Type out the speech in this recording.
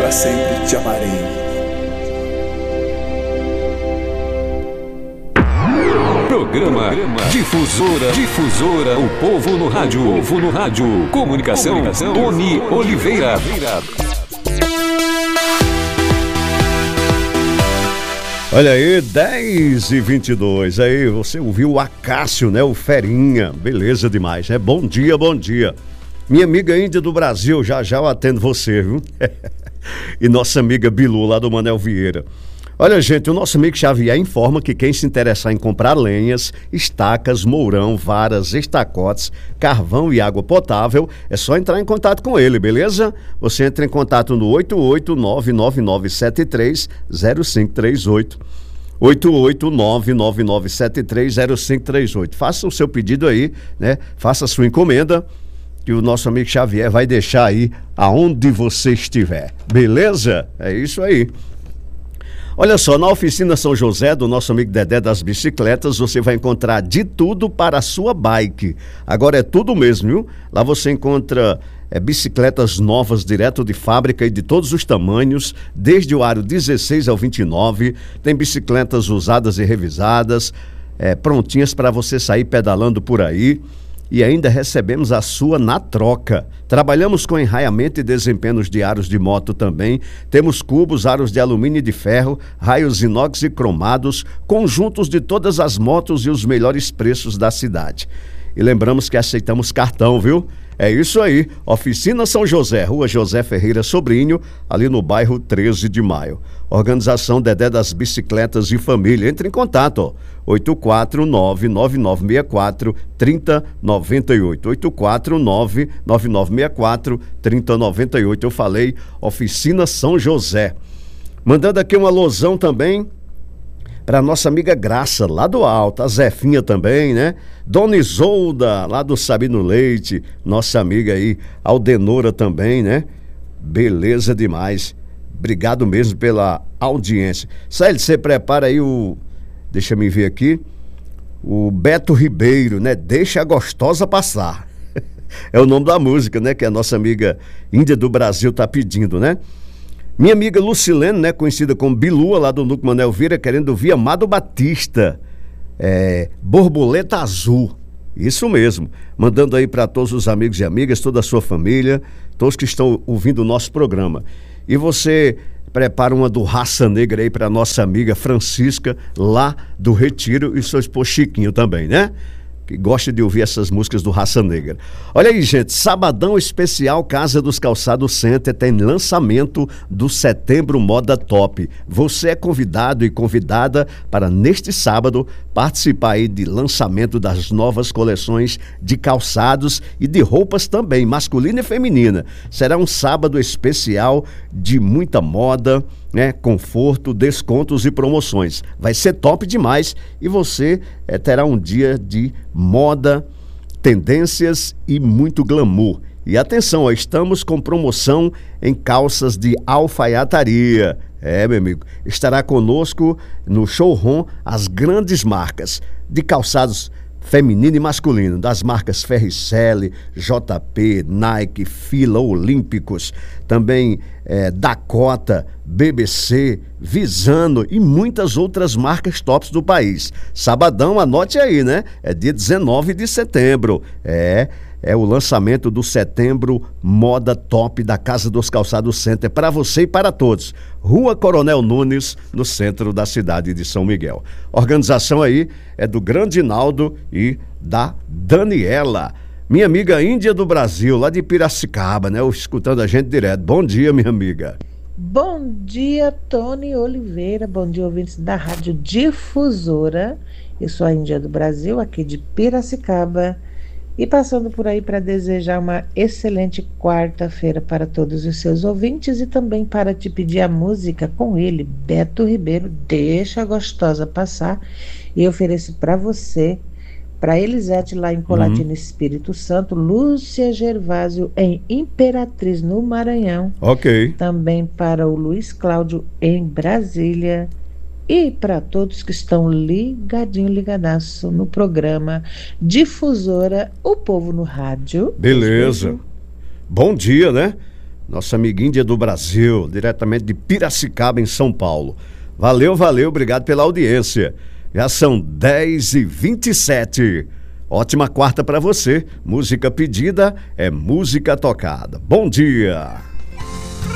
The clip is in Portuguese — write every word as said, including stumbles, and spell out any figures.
para sempre te amarei. Programa Difusora, Difusora, o povo no rádio, o povo no rádio. Comunicação, Comunicação Tony Oliveira. Olha aí, dez e vinte e dois. Aí, você ouviu o Acácio, né? O Ferinha. Beleza demais, né? Bom dia, bom dia. Minha amiga Índia do Brasil, já já eu atendo você, viu? E nossa amiga Bilu, lá do Manel Vieira. Olha, gente, o nosso amigo Xavier informa que quem se interessar em comprar lenhas, estacas, mourão, varas, estacotes, carvão e água potável, é só entrar em contato com ele, beleza? Você entra em contato no oito oito nove nove nove sete três zero cinco três oito. oito oito nove nove nove sete três zero cinco três oito. Faça o seu pedido aí, né? Faça a sua encomenda, que o nosso amigo Xavier vai deixar aí aonde você estiver, beleza? É isso aí. Olha só, na oficina São José, do nosso amigo Dedé das Bicicletas, você vai encontrar de tudo para a sua bike. Agora é tudo mesmo, viu? Lá você encontra é, bicicletas novas, direto de fábrica e de todos os tamanhos, desde o aro dezesseis ao vinte e nove. Tem bicicletas usadas e revisadas, é, prontinhas para você sair pedalando por aí. E ainda recebemos a sua na troca. Trabalhamos com enraiamento e desempenhos de aros de moto também. Temos cubos, aros de alumínio e de ferro, raios inox e cromados, conjuntos de todas as motos e os melhores preços da cidade. E lembramos que aceitamos cartão, viu? É isso aí, Oficina São José, Rua José Ferreira Sobrinho, ali no bairro treze de maio. Organização Dedé das Bicicletas e Família. Entre em contato, ó, oito quatro nove nove nove seis quatro três zero nove oito, oito quatro nove nove nove seis quatro três zero nove oito. Eu falei Oficina São José. Mandando aqui uma alusão também para nossa amiga Graça, lá do Alto, a Zefinha também, né? Dona Isolda, lá do Sabino Leite, nossa amiga aí, Aldenora também, né? Beleza demais. Obrigado mesmo pela audiência. Célio, você prepara aí o... Deixa eu me ver aqui. O Beto Ribeiro, né? Deixa a gostosa passar. É o nome da música, né? Que a nossa amiga Índia do Brasil tá pedindo, né? Minha amiga Lucilene, né, conhecida como Bilua, lá do Núcleo Manel Vieira, querendo ouvir Amado Batista, é, Borboleta Azul, isso mesmo, mandando aí para todos os amigos e amigas, toda a sua família, todos que estão ouvindo o nosso programa. E você prepara uma do Raça Negra aí para nossa amiga Francisca, lá do Retiro, e seu esposo Chiquinho também, né? Que gosta de ouvir essas músicas do Raça Negra. Olha aí, gente, sabadão especial Casa dos Calçados Center tem lançamento do Setembro Moda Top. Você é convidado e convidada para, neste sábado, participar aí de lançamento das novas coleções de calçados e de roupas também, masculina e feminina. Será um sábado especial de muita moda, né, conforto, descontos e promoções. Vai ser top demais e você é, terá um dia de moda, tendências e muito glamour. E atenção, ó, estamos com promoção em calças de alfaiataria. É, meu amigo, estará conosco no showroom as grandes marcas de calçados feminino e masculino, das marcas Ferricelli, J P, Nike, Fila, Olímpicos, também é, Dakota, B B C, Visano e muitas outras marcas tops do país. Sabadão, anote aí, né? É dia dezenove de setembro. É, é o lançamento do Setembro Moda Top da Casa dos Calçados Center para você e para todos. Rua Coronel Nunes, no centro da cidade de São Miguel. Organização aí é do Grande Naldo e da Daniela. Minha amiga Índia do Brasil, lá de Piracicaba, né? Escutando a gente direto. Bom dia, minha amiga. Bom dia, Tony Oliveira. Bom dia, ouvintes da Rádio Difusora. Eu sou a Índia do Brasil, aqui de Piracicaba. E passando por aí para desejar uma excelente quarta-feira para todos os seus ouvintes e também para te pedir a música com ele, Beto Ribeiro, Deixa a Gostosa Passar. E ofereço para você, para Elisete lá em Colatina, uhum. Espírito Santo, Lúcia Gervásio em Imperatriz, no Maranhão. Ok. Também para o Luiz Cláudio em Brasília. E para todos que estão ligadinho, ligadaço no programa Difusora, o povo no rádio. Beleza. Bom dia, né? Nossa amiga Índia do Brasil, diretamente de Piracicaba, em São Paulo. Valeu, valeu, obrigado pela audiência. Já são dez e vinte e sete. Ótima quarta para você. Música pedida é música tocada. Bom dia.